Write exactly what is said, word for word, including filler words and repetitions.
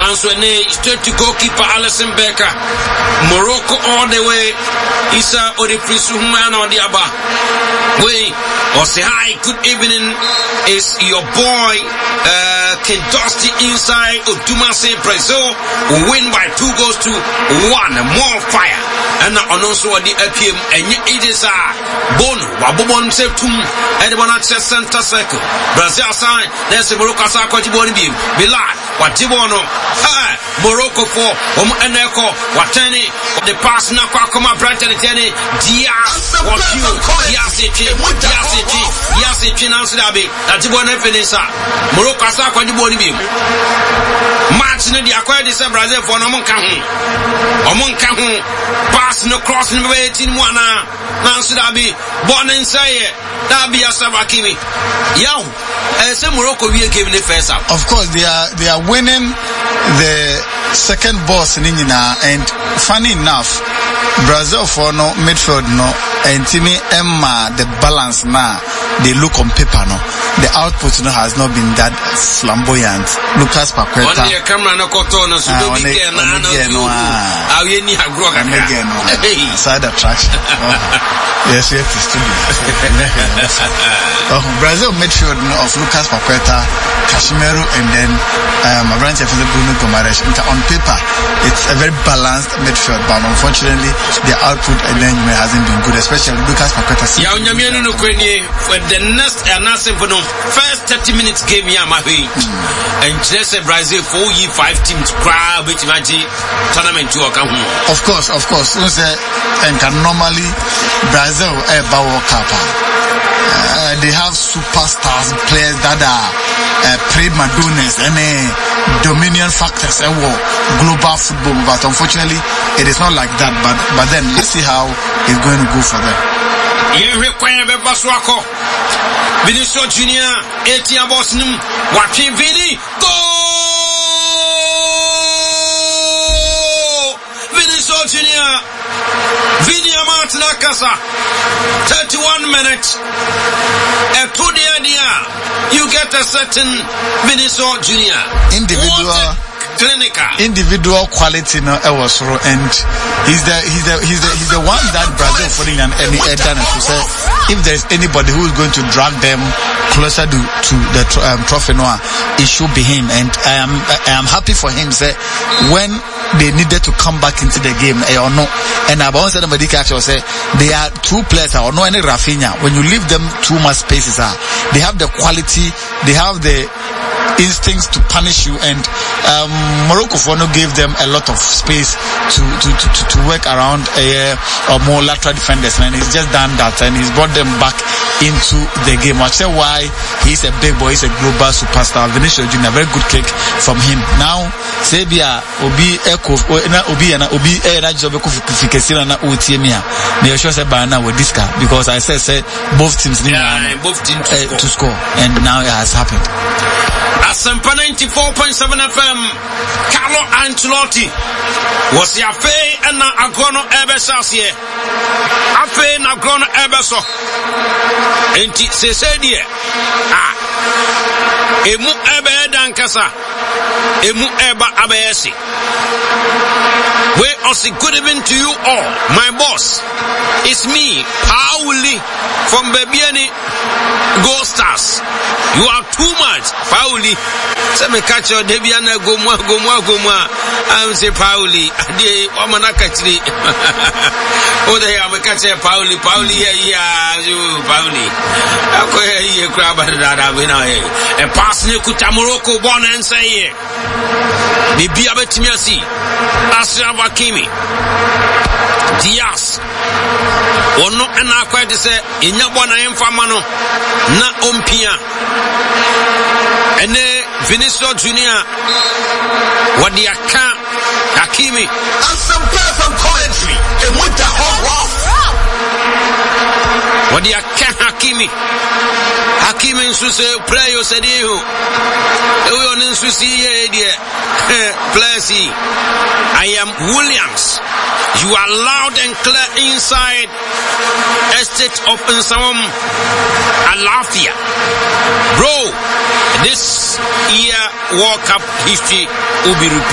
and so ne straight to goalkeeper Alisson Becker. Morocco all the way. Isa Odifrisuhumana or the Abba. We or say hi, good evening. Is your boy uh Ken Dusty inside Odumase Brazil will win by two goals to one. More fire. And also the A P M and it is a Bono, Wabon Septum, and one access center circle. Brazil sign, there's a Morocco Sakoti Bonibim, Bilal, Watibono, ah, Morocco for Um Eneko, Watani, the pass Nakakoma Branton Tene, Diaz, what you, Yasichi, Yasichi, Yasichi, Nansabi, Atibon Finisa, Morocco Sakoti Bonibim. Match in the acquired is a Brazil for Nomonkahu, Omonkahu, pass no cross in the way, Tinwana, Nansabi, born inside, Dabi Asabakimi. Yow, as a Morocco, we are giving the first up. Of course, they are they are winning the second boss in Nina, and funny enough, Brazil for no midfield no, and Timmy Emma the balance now they look on paper no, the output no has not been that flamboyant. Lucas Paqueta. On the camera no kotono so do be again no no. Ah, we need to grow again. Side attraction. Yes, yes, it's still. Oh, Brazil midfield of Lucas Paqueta, Casemiro, and then um, a branch of the Bruno Gomes. On paper, it's a very balanced midfield, but unfortunately, the output and then hasn't been good, especially Lucas Paqueta. Yeah, no for the next and first thirty minutes game, yeah, my way, and just Brazil four year five teams crowd which magic tournament to account. Of course, of course, and can normally Brazil a World Cup. Uh, they have superstars, players that are uh, prima donnas and uh, dominion factors in uh, global football. But unfortunately, it is not like that. But but then let's see how it's going to go for them. You require a Baswako, Vinicius Junior, eighteen Boston, watching Vini, go! Vinicius Junior, Vini Martina Casa, thirty-one minutes, and to the idea, you get a certain Vinicius Junior. Individual. Clinical. Individual quality no uh, was raw, and he's the he's the he's the he's the one that Brazil putting an any done to say if there's anybody who is going to drag them closer to to the um, trophy noir, it should be him. And I am I am happy for him. Say when they needed to come back into the game, eh, or no, and I want somebody catch or say they are two players or no any Rafinha. When you leave them too much spaces, ah, they have the quality, they have the instincts to punish you, and um, Morocco for no gave them a lot of space to to to, to, to work around a uh, or more lateral defenders, and he's just done that, and he's brought them back into the game. I say why he's a big boy, he's a global superstar. Vinicius Junior, very good kick from him. Now Sebia Obi Eko na Obi na Obi eh na job ko fikesina na otiemia. Me sure say by now with this guy, because I said say both teams need yeah, both teams to, uh, to score, and now it has happened. Asempa ninety-four point seven F M, Carlo Ancelotti was the affair and now Agrono Ebesasie. Affair na Agrono Ebeso. Enti se se die. Ah. Emu ebe dankasa. Emu eba abesi. We also good evening to you all. My boss, it's me, Pauli from Bebiani Go Stars. You are too much, Pauli. Say me catch your Debiana Gomwa Gomwa Gomwa. I'm say Pauli. Adi Omanakatri. Oh, they are me catch Pauli. Pauli yeah you Pauli. Ako here crab that we know here. And pass ne kuta Morocco born and say Bibi abetimiasi. Ashraf Hakimi. Diaz. Ono ana kwa de say enya bona emfama no na ompia. Ene Vinicius Junior wadi aka Hakimi and some play from commentary and with the whole wadi aka Hakimi Hakimi nso say play yo say dey ho e we on nso see here dey play see I am Williams. You are loud and clear inside estate of Nsawam Alafia. Bro, this year World Cup history will be repeated.